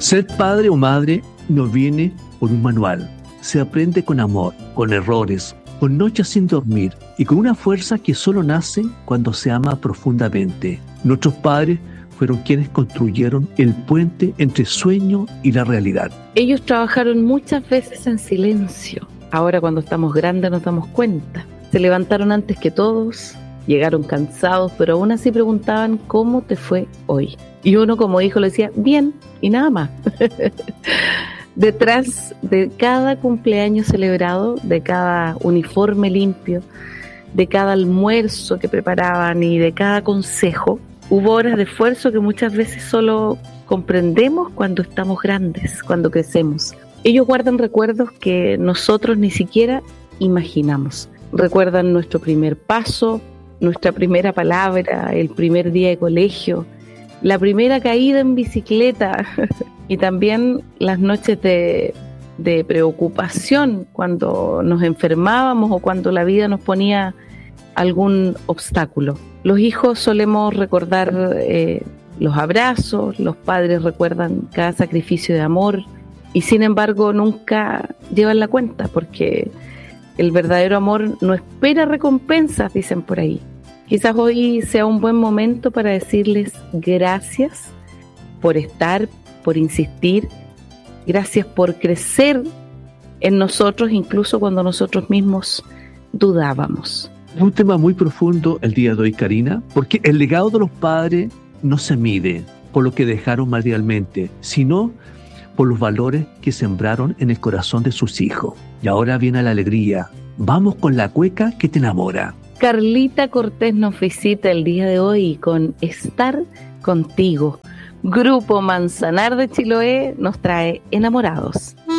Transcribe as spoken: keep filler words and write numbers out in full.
Ser padre o madre no viene por un manual. Se aprende con amor, con errores, con noches sin dormir y con una fuerza que solo nace cuando se ama profundamente. Nuestros padres fueron quienes construyeron el puente entre sueño y la realidad. Ellos trabajaron muchas veces en silencio. Ahora cuando estamos grandes nos damos cuenta. Se levantaron antes que todos, llegaron cansados, pero aún así preguntaban cómo te fue hoy. Y uno como hijo le decía, bien, y nada más. Detrás de cada cumpleaños celebrado, de cada uniforme limpio, de cada almuerzo que preparaban y de cada consejo, hubo horas de esfuerzo que muchas veces solo comprendemos cuando estamos grandes, cuando crecemos. Ellos guardan recuerdos que nosotros ni siquiera imaginamos. Recuerdan nuestro primer paso, nuestra primera palabra, el primer día de colegio, la primera caída en bicicleta y también las noches de, de preocupación cuando nos enfermábamos o cuando la vida nos ponía algún obstáculo. Los hijos solemos recordar eh, los abrazos, los padres recuerdan cada sacrificio de amor y sin embargo nunca llevan la cuenta porque el verdadero amor no espera recompensas, dicen por ahí. Quizás hoy sea un buen momento para decirles gracias por estar, por insistir, gracias por crecer en nosotros, incluso cuando nosotros mismos dudábamos. Un tema muy profundo el día de hoy, Karina, porque el legado de los padres no se mide por lo que dejaron materialmente, sino por los valores que sembraron en el corazón de sus hijos. Y ahora viene la alegría. Vamos con la cueca que te enamora. Carlita Cortés nos visita el día de hoy con Estar Contigo. Grupo Manzanar de Chiloé nos trae Enamorados.